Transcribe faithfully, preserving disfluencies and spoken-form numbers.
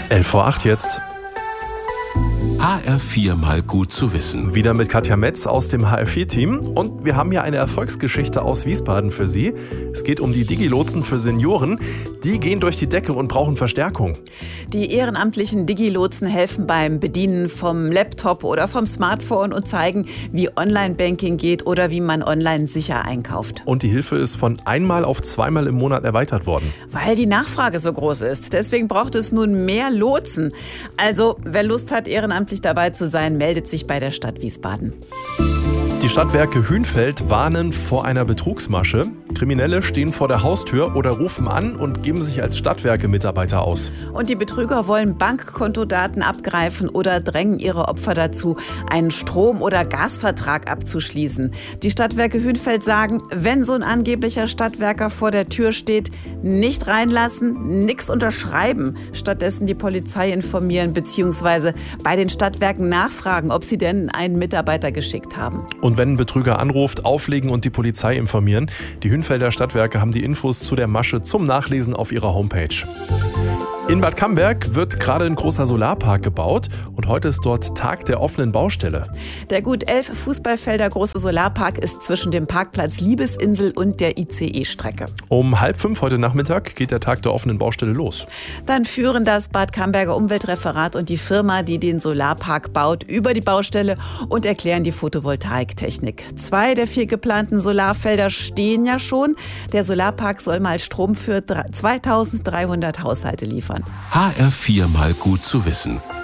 elf vor acht jetzt. H R vier mal gut zu wissen. Wieder mit Katja Metz aus dem H R vier Team. Und wir haben hier eine Erfolgsgeschichte aus Wiesbaden für Sie. Es geht um die Digilotsen für Senioren. Die gehen durch die Decke und brauchen Verstärkung. Die ehrenamtlichen Digilotsen helfen beim Bedienen vom Laptop oder vom Smartphone und zeigen, wie Online-Banking geht oder wie man online sicher einkauft. Und die Hilfe ist von einmal auf zweimal im Monat erweitert worden. Weil die Nachfrage so groß ist. Deswegen braucht es nun mehr Lotsen. Also, wer Lust hat, ehrenamtlich dabei zu sein, meldet sich bei der Stadt Wiesbaden. Die Stadtwerke Hünfeld warnen vor einer Betrugsmasche. Kriminelle stehen vor der Haustür oder rufen an und geben sich als Stadtwerke-Mitarbeiter aus. Und die Betrüger wollen Bankkontodaten abgreifen oder drängen ihre Opfer dazu, einen Strom- oder Gasvertrag abzuschließen. Die Stadtwerke Hünfeld sagen, wenn so ein angeblicher Stadtwerker vor der Tür steht, nicht reinlassen, nichts unterschreiben. Stattdessen die Polizei informieren bzw. bei den Stadtwerken nachfragen, ob sie denn einen Mitarbeiter geschickt haben. Und wenn ein Betrüger anruft, auflegen und die Polizei informieren. Die Hünfelder Stadtwerke haben die Infos zu der Masche zum Nachlesen auf ihrer Homepage. In Bad Camberg wird gerade ein großer Solarpark gebaut und heute ist dort Tag der offenen Baustelle. Der gut elf Fußballfelder große Solarpark ist zwischen dem Parkplatz Liebesinsel und der I C E-Strecke. Um halb fünf heute Nachmittag geht der Tag der offenen Baustelle los. Dann führen das Bad Camberger Umweltreferat und die Firma, die den Solarpark baut, über die Baustelle und erklären die Photovoltaiktechnik. Zwei der vier geplanten Solarfelder stehen ja schon. Der Solarpark soll mal Strom für zweitausenddreihundert Haushalte liefern. H R vier mal gut zu wissen.